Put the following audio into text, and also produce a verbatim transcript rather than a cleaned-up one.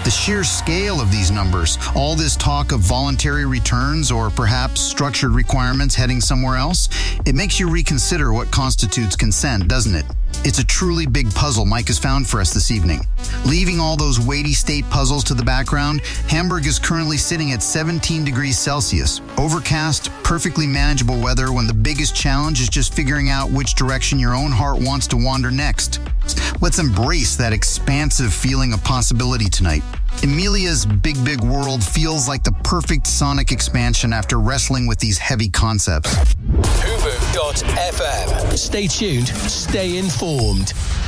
The sheer scale of these numbers, all this talk of voluntary returns or perhaps structured requirements heading somewhere else, it makes you reconsider what constitutes consent, doesn't it? It's a truly big puzzle Mike has found for us this evening. Leaving all those weighty state puzzles to the background, Hamburg is currently sitting at seventeen degrees Celsius. Overcast, perfectly manageable weather when the biggest challenge is just figuring out which direction your own heart wants to wander next. Let's embrace that expansive feeling of possibility tonight. Emilia's Big Big World feels like the perfect sonic expansion after wrestling with these heavy concepts. Fubu dot f m. Stay tuned, stay informed.